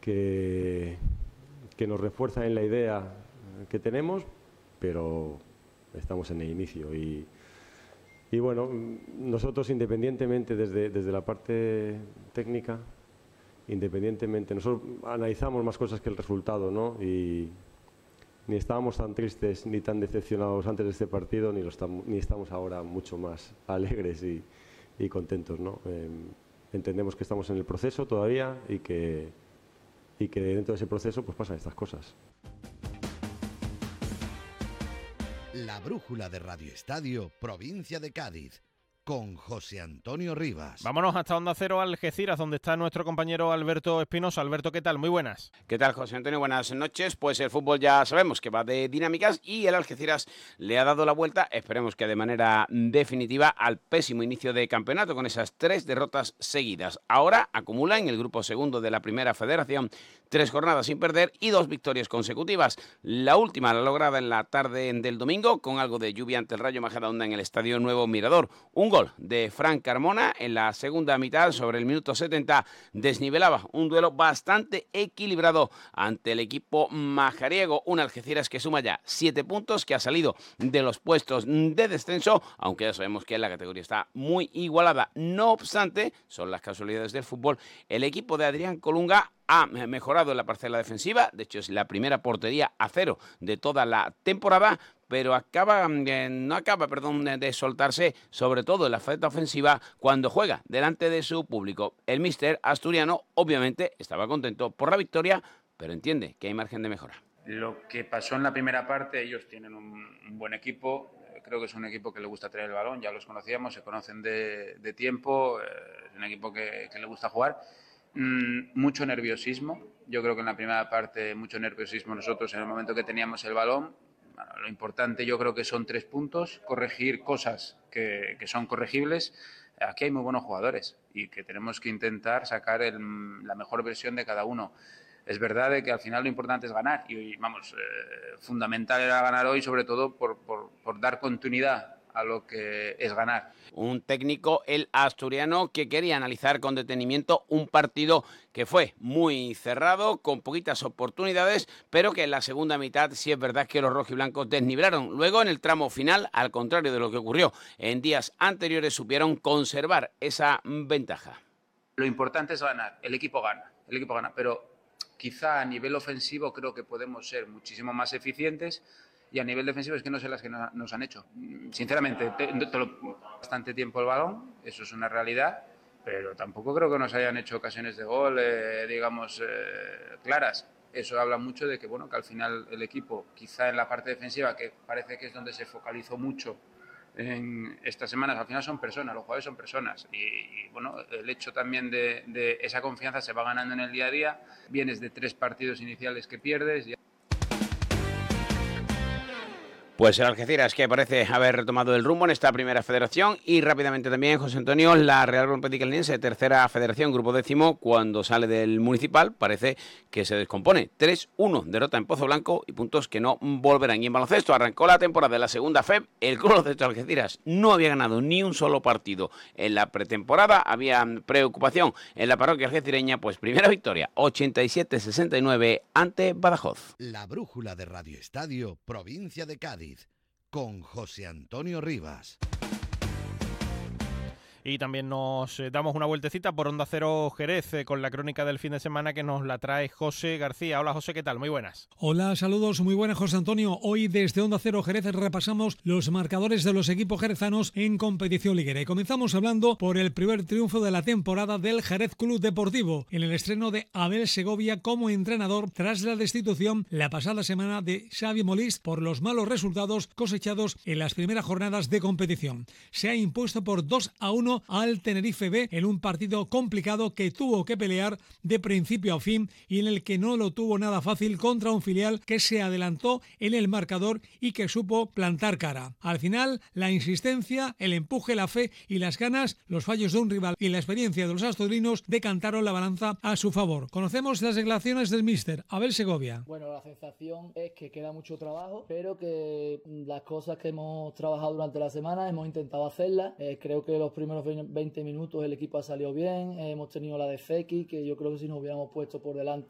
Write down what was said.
que nos refuerzan en la idea que tenemos, pero estamos en el inicio y bueno, nosotros independientemente desde la parte técnica, independientemente, nosotros analizamos más cosas que el resultado, ¿no? Y ni estábamos tan tristes ni tan decepcionados antes de este partido, ni estamos ahora mucho más alegres y contentos, ¿no? Entendemos que estamos en el proceso todavía y que dentro de ese proceso pues pasan estas cosas. La brújula de Radio Estadio, provincia de Cádiz, con José Antonio Rivas. Vámonos hasta Onda Cero, Algeciras, donde está nuestro compañero Alberto Espinosa. Alberto, ¿qué tal? Muy buenas. ¿Qué tal, José Antonio? Buenas noches. Pues el fútbol ya sabemos que va de dinámicas y el Algeciras le ha dado la vuelta, esperemos que de manera definitiva, al pésimo inicio de campeonato con esas 3 derrotas seguidas. Ahora acumula en el grupo segundo de la Primera Federación 3 jornadas sin perder y 2 victorias consecutivas. La última la lograda en la tarde del domingo con algo de lluvia ante el Rayo Majadahonda en el Estadio Nuevo Mirador. Un gol de Fran Carmona en la segunda mitad, sobre el minuto 70, desnivelaba un duelo bastante equilibrado ante el equipo majariego. Un Algeciras que suma ya 7 puntos, que ha salido de los puestos de descenso, aunque ya sabemos que la categoría está muy igualada. No obstante, son las casualidades del fútbol, el equipo de Adrián Colunga ha mejorado en la parcela defensiva. De hecho, es la primera portería a 0 de toda la temporada, pero no acaba de soltarse, sobre todo en la faceta ofensiva, cuando juega delante de su público. El míster asturiano, obviamente, estaba contento por la victoria, pero entiende que hay margen de mejora. Lo que pasó en la primera parte, ellos tienen un buen equipo. Creo que es un equipo que le gusta traer el balón, ya los conocíamos, se conocen de tiempo, es un equipo que le gusta jugar. Mucho nerviosismo, yo creo que en la primera parte mucho nerviosismo nosotros en el momento que teníamos el balón. Bueno, lo importante yo creo que son 3 puntos, corregir cosas que son corregibles. Aquí hay muy buenos jugadores y que tenemos que intentar sacar la mejor versión de cada uno. Es verdad de que al final lo importante es ganar y vamos, fundamental era ganar hoy, sobre todo por dar continuidad a lo que es ganar. Un técnico, el asturiano, que quería analizar con detenimiento un partido que fue muy cerrado, con poquitas oportunidades, pero que en la segunda mitad sí es verdad que los rojiblancos desnivelaron. Luego, en el tramo final, al contrario de lo que ocurrió en días anteriores, supieron conservar esa ventaja. Lo importante es ganar, el equipo gana, pero quizá a nivel ofensivo creo que podemos ser muchísimo más eficientes. Y a nivel defensivo es que no sé las que nos han hecho. Sinceramente, bastante tiempo el balón, eso es una realidad, pero tampoco creo que nos hayan hecho ocasiones de gol, claras. Eso habla mucho de que, bueno, que al final el equipo, quizá en la parte defensiva, que parece que es donde se focalizó mucho en estas semanas, al final son personas, los jugadores son personas. Y bueno, el hecho también de esa confianza se va ganando en el día a día. Vienes de 3 partidos iniciales que pierdes. Pues el Algeciras, que parece haber retomado el rumbo en esta primera federación, y rápidamente también, José Antonio, la Real Rompetti Caldense, tercera federación, grupo 10º, cuando sale del Municipal, parece que se descompone. 3-1, derrota en Pozo Blanco y puntos que no volverán. Y en baloncesto arrancó la temporada de la segunda FEB, el Club de Algeciras no había ganado ni un solo partido en la pretemporada, había preocupación en la parroquia algecireña, pues primera victoria, 87-69 ante Badajoz. La brújula de Radio Estadio, provincia de Cádiz, con José Antonio Rivas. Y también nos damos una vueltecita por Onda Cero Jerez con la crónica del fin de semana que nos la trae José García. Hola José, ¿qué tal? Muy buenas. Hola, saludos, muy buenas José Antonio. Hoy desde Onda Cero Jerez repasamos los marcadores de los equipos jerezanos en competición liguera. Y comenzamos hablando por el primer triunfo de la temporada del Jerez Club Deportivo, en el estreno de Abel Segovia como entrenador tras la destitución la pasada semana de Xavi Molist por los malos resultados cosechados en las primeras jornadas de competición. Se ha impuesto por 2-1 al Tenerife B en un partido complicado que tuvo que pelear de principio a fin y en el que no lo tuvo nada fácil contra un filial que se adelantó en el marcador y que supo plantar cara. Al final, la insistencia, el empuje, la fe y las ganas, los fallos de un rival y la experiencia de los asturianos decantaron la balanza a su favor. Conocemos las declaraciones del míster Abel Segovia. Bueno, la sensación es que queda mucho trabajo, pero que las cosas que hemos trabajado durante la semana hemos intentado hacerlas. Creo que los primeros 20 minutos el equipo ha salido bien, hemos tenido la de Fekir, que yo creo que si nos hubiéramos puesto por delante